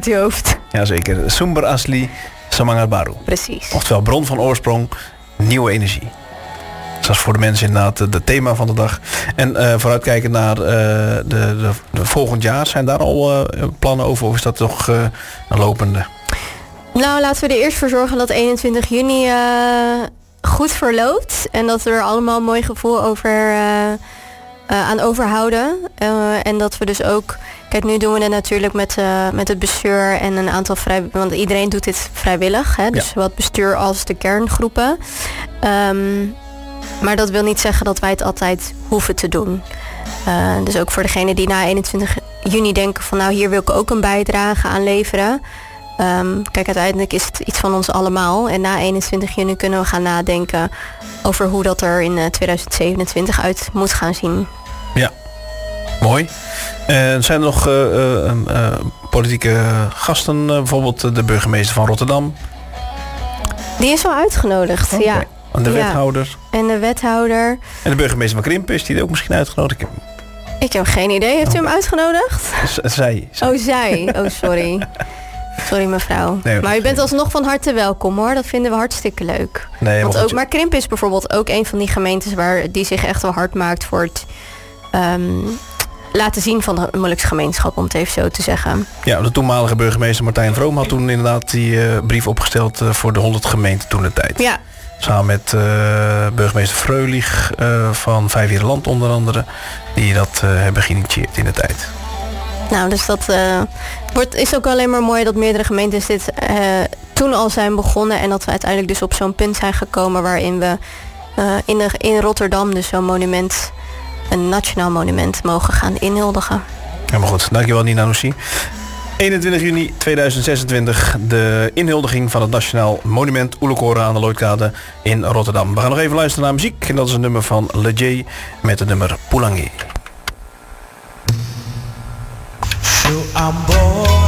uit je hoofd. Jazeker. Sumber Asli Samangar Baru. Precies. Oftewel bron van oorsprong, nieuwe energie. Dat is voor de mensen inderdaad het thema van de dag. En vooruitkijken naar de volgend jaar. Zijn daar al plannen over of is dat toch een lopende? Nou, laten we er eerst voor zorgen dat 21 juni goed verloopt. En dat we er allemaal een mooi gevoel aan overhouden. En dat we dus ook... Kijk, nu doen we het natuurlijk met het bestuur en een aantal want iedereen doet dit vrijwillig. Hè? Dus zowel het bestuur als de kerngroepen. Maar dat wil niet zeggen dat wij het altijd hoeven te doen. Dus ook voor degenen die na 21 juni denken van nou, hier wil ik ook een bijdrage aan leveren. Kijk, uiteindelijk is het iets van ons allemaal. En na 21 juni kunnen we gaan nadenken over hoe dat er in 2027 uit moet gaan zien. Ja, mooi. Zijn er nog politieke gasten, bijvoorbeeld de burgemeester van Rotterdam? Die is al uitgenodigd, ja. En de wethouder. En de wethouder. En de burgemeester van Krimpen, is die ook misschien uitgenodigd? Ik heb geen idee. Heeft u hem uitgenodigd? Zij. Oh, zij. Oh, sorry. Sorry mevrouw. Nee, maar u bent alsnog van harte welkom hoor. Dat vinden we hartstikke leuk. Nee, want ook, maar Krimpen is bijvoorbeeld ook een van die gemeentes die zich echt wel hard maakt voor het laten zien van de Molukse-gemeenschap, om het even zo te zeggen. Ja, de toenmalige burgemeester Martijn Vroom had toen inderdaad die brief opgesteld voor de 100 gemeenten toen de tijd. Ja. Samen met burgemeester Freulich van Vijfhierenland onder andere, die dat hebben geïnitieerd in de tijd. Nou, dus dat is ook alleen maar mooi dat meerdere gemeentes dit toen al zijn begonnen en dat we uiteindelijk dus op zo'n punt zijn gekomen waarin we in Rotterdam dus zo'n monument, een nationaal monument, mogen gaan inhuldigen. Helemaal goed, dankjewel Nina Noussi. 21 juni 2026, de inhuldiging van het Nationaal Monument Oelekore aan de Lloydkade in Rotterdam. We gaan nog even luisteren naar muziek en dat is een nummer van Lejay met het nummer Pulangi. So I'm born